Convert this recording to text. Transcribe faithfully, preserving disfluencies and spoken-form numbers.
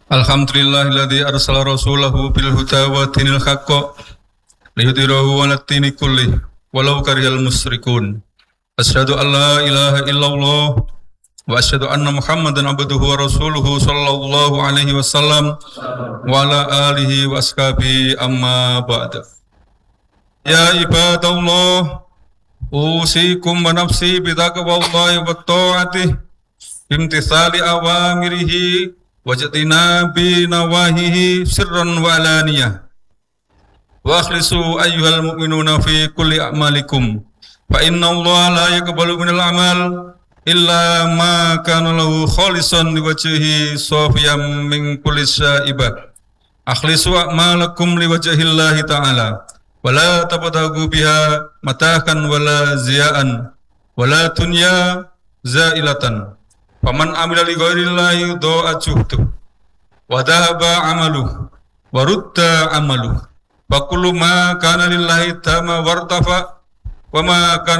Alhamdulillahilladzi arsala rasulahu bil huda wa dinil haqq liyudhhirahu 'alad dini kullih walau karihal musyrikun. Asyhadu an la ilaha illallah wa asyhadu anna Muhammadan abduhu wa rasuluhu sallallahu alaihi wasallam wa ala alihi wa ashabihi amma ba'd. Ya ibadallah, usikum wa nafsi bitaqwallahi wa ta'atihi imtithali awamirihi wajtinabi nawahihi sirran wa alaniyah. Wa akhlisu ayyuhal mu'minuna fi kulli a'malikum fa inna Allah la yaqbalu minal a'mal illa ma kana lahu khalisan liwajhihi safiyan min kulli sya'ibah. Akhlisu a'malakum liwajhillahi ta'ala wa la tabtaghu biha matahan wala ziya'an wala dunya za'ilatan. Faman amila li ghairillahi do'a juhdu wa dhahaba amaluh wa rudda amaluh wa kullu ma kana lillahi tama wartafa wa ma kana